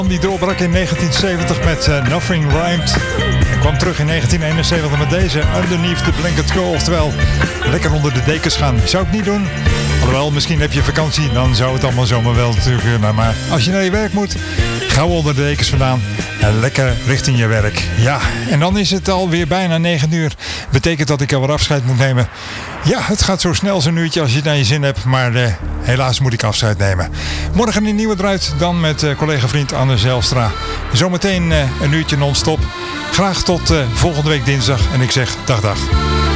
Die doorbrak in 1970 met Nothing Rhymed. En kwam terug in 1971 met deze Underneath the Blanket Go. Oftewel, lekker onder de dekens gaan. Zou ik niet doen. Alhoewel, misschien heb je vakantie. Dan zou het allemaal zomaar wel natuurlijk kunnen. Maar als je naar je werk moet, gauw onder de dekens vandaan. En lekker richting je werk. Ja, en dan is het alweer bijna 9 uur. Betekent dat ik alweer afscheid moet nemen. Ja, het gaat zo snel zo'n uurtje als je het naar je zin hebt. Maar helaas moet ik afscheid nemen. Morgen een nieuwe eruit. Dan met collega-vriend Anne Zijlstra. Zometeen een uurtje non-stop. Graag tot volgende week dinsdag. En ik zeg dag.